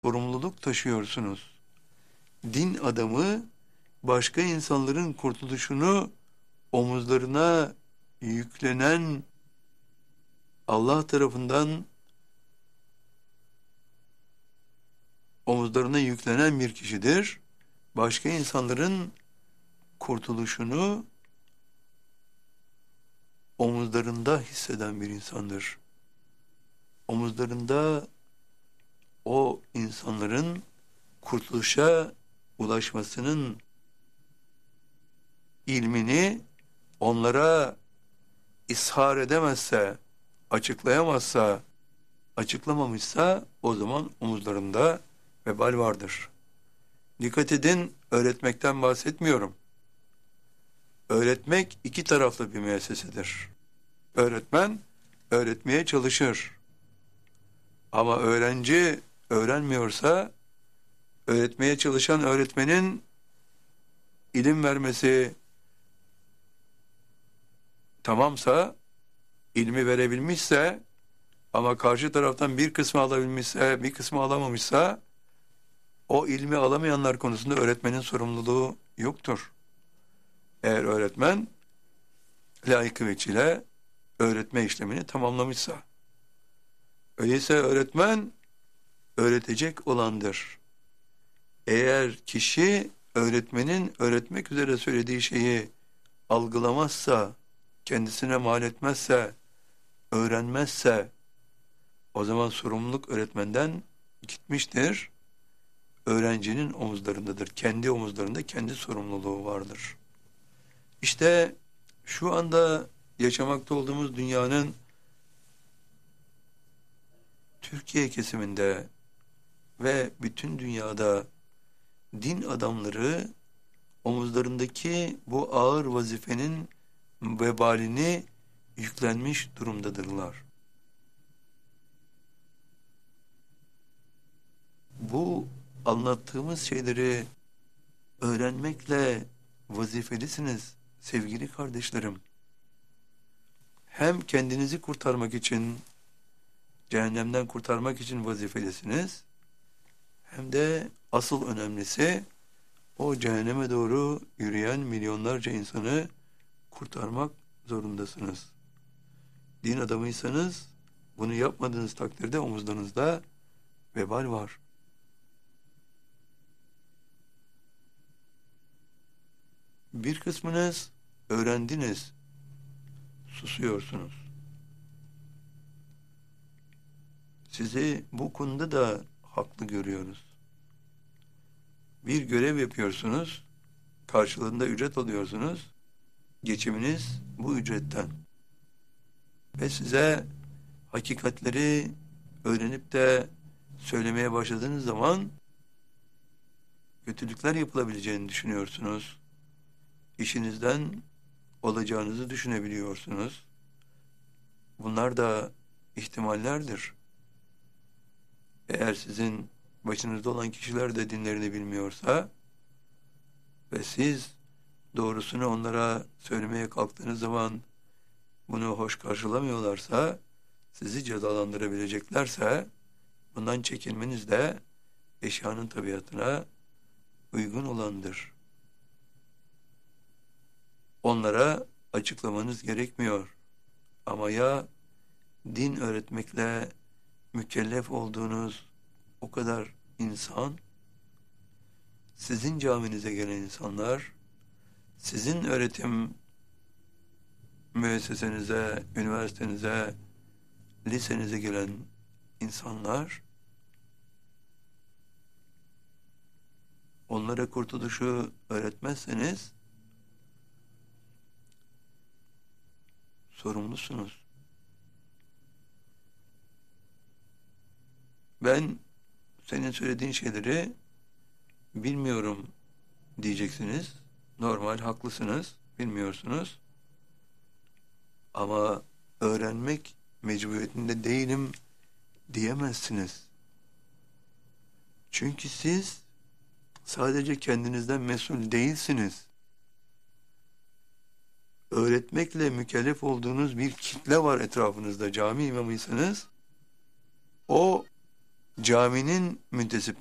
sorumluluk taşıyorsunuz. Din adamı başka insanların kurtuluşunu omuzlarına yüklenen, Allah tarafından omuzlarına yüklenen bir kişidir. Başka insanların kurtuluşunu omuzlarında hisseden bir insandır. Omuzlarında o insanların kurtuluşa ulaşmasının ilmini onlara ishar edemezse, açıklayamazsa, açıklamamışsa o zaman omuzlarında vebal vardır. Dikkat edin, öğretmekten bahsetmiyorum. Öğretmek iki taraflı bir müessesedir. Öğretmen öğretmeye çalışır. Ama öğrenci öğrenmiyorsa, öğretmeye çalışan öğretmenin ilim vermesi tamamsa, ilmi verebilmişse ama karşı taraftan bir kısmı alabilmişse, bir kısmı alamamışsa, o ilmi alamayanlar konusunda öğretmenin sorumluluğu yoktur. Eğer öğretmen layık veçile öğretme işlemini tamamlamışsa. Öyleyse öğretmen öğretecek olandır. Eğer kişi öğretmenin öğretmek üzere söylediği şeyi algılamazsa, kendisine mal etmezse, öğrenmezse, o zaman sorumluluk öğretmenden gitmiştir. Öğrencinin omuzlarındadır. Kendi omuzlarında kendi sorumluluğu vardır. İşte şu anda yaşamakta olduğumuz dünyanın Türkiye kesiminde ve bütün dünyada din adamları omuzlarındaki bu ağır vazifenin vebalini yüklenmiş durumdadırlar. Bu anlattığımız şeyleri öğrenmekle vazifelisiniz sevgili kardeşlerim. Hem kendinizi kurtarmak için, cehennemden kurtarmak için vazifelisiniz, hem de asıl önemlisi o cehenneme doğru yürüyen milyonlarca insanı kurtarmak zorundasınız. Din adamıysanız bunu yapmadığınız takdirde omuzlarınızda vebal var. Bir kısmınız öğrendiniz, susuyorsunuz. Sizi bu konuda da haklı görüyoruz. Bir görev yapıyorsunuz, karşılığında ücret alıyorsunuz, geçiminiz bu ücretten. Ve size hakikatleri öğrenip de söylemeye başladığınız zaman kötülükler yapılabileceğini düşünüyorsunuz. İşinizden olacağınızı düşünebiliyorsunuz. Bunlar da ihtimallerdir. Eğer sizin başınızda olan kişiler de dinlerini bilmiyorsa ve siz doğrusunu onlara söylemeye kalktığınız zaman bunu hoş karşılamıyorlarsa, sizi cezalandırabileceklerse bundan çekinmeniz de eşyanın tabiatına uygun olandır. Onlara açıklamanız gerekmiyor. Ama ya din öğretmekle mükellef olduğunuz o kadar insan, sizin caminize gelen insanlar, sizin öğretim müessesenize, üniversitenize, lisenize gelen insanlar, onlara kurtuluşu öğretmezseniz sorumlusunuz. Ben senin söylediğin şeyleri bilmiyorum diyeceksiniz. Normal, haklısınız, bilmiyorsunuz. Ama öğrenmek mecburiyetinde değilim diyemezsiniz. Çünkü siz sadece kendinizden mesul değilsiniz. Öğretmekle mükellef olduğunuz bir kitle var etrafınızda. Cami imamıysanız, o caminin müntesip